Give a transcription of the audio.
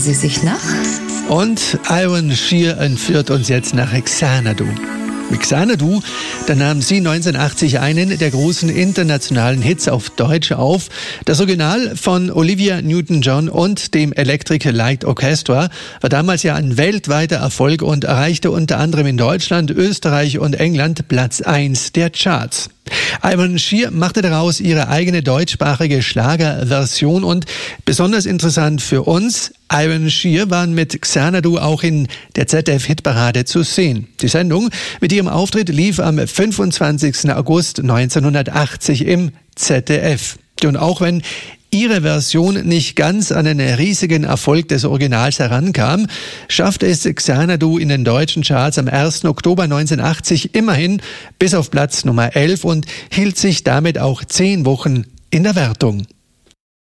Sie sich nach? Und Iron Shear entführt uns jetzt nach Xanadu. Mit Xanadu, da nahm sie 1980 einen der großen internationalen Hits auf Deutsch auf. Das Original von Olivia Newton-John und dem Electric Light Orchestra war damals ja ein weltweiter Erfolg und erreichte unter anderem in Deutschland, Österreich und England Platz 1 der Charts. Iron Shear machte daraus ihre eigene deutschsprachige Schlagerversion und besonders interessant für uns, Iron Shear waren mit Xanadu auch in der ZDF-Hitparade zu sehen. Die Sendung mit ihrem Auftritt lief am 25. August 1980 im ZDF. Und auch wenn ihre Version nicht ganz an den riesigen Erfolg des Originals herankam, schaffte es Xanadu in den deutschen Charts am 1. Oktober 1980 immerhin bis auf Platz Nummer 11 und hielt sich damit auch 10 Wochen in der Wertung.